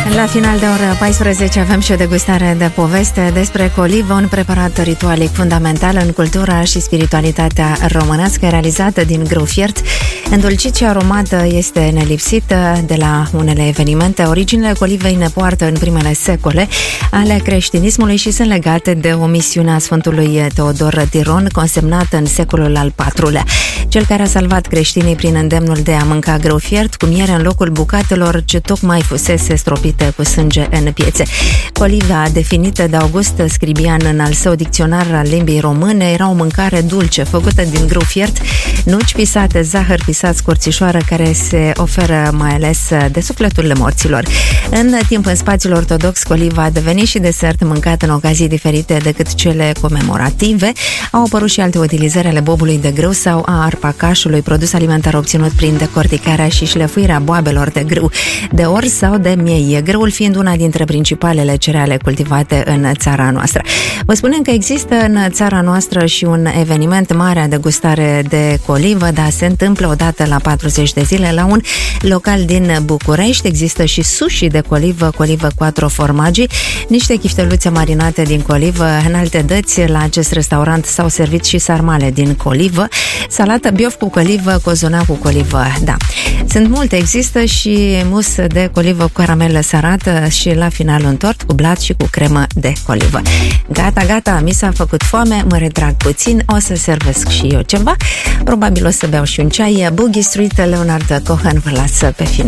La final de oră 14 avem și o degustare de poveste despre colivă, un preparat ritualic fundamental în cultura și spiritualitatea românească, realizată din grâu fiert. Îndulcit și aromat, este nelipsit de la unele evenimente. Originile colivei ne poartă în primele secole ale creștinismului și sunt legate de o misiune a Sfântului Teodor Tiron, consemnată în secolul al IV-lea. Cel care a salvat creștinii prin îndemnul de a mânca grâu fiert cu miere în locul bucatelor ce tocmai fusese stropite cu sânge în piețe. Coliva, definită de August Scribian în al său dicționar al limbii române, era o mâncare dulce, făcută din grâu fiert, nuci pisate, zahăr pisat, scorțișoară, care se oferă mai ales de sufletul morților. În timp, în spațiul ortodox, coliva a devenit și desert mâncat în ocazii diferite decât cele comemorative. Au apărut și alte utilizări ale bobului de grâu sau a arpacașului, produs alimentar obținut prin decorticarea și șlefuirea boabelor de grâu, de ors sau de miei, grâul fiind una dintre principalele cereale cultivate în țara noastră. Vă spunem că există în țara noastră și un eveniment mare de degustare de colivă, dar se întâmplă odată la 40 de zile la un local din București. Există și sushi de colivă 4 formaggi, niște chifteluțe marinate din colivă. În alte dăți, la acest restaurant s-au servit și sarmale din colivă, salată biof cu colivă, cozonac cu colivă. Da, sunt multe. Există și mus de colivă cu caramelă sărată și la final un tort cu blat și cu cremă de colivă. Gata, mi s-a făcut foame, mă retrag puțin, o să servesc și eu ceva. Probabil o să beau și un ceai. Boogie Street, Leonard Cohen vă lasă pe final.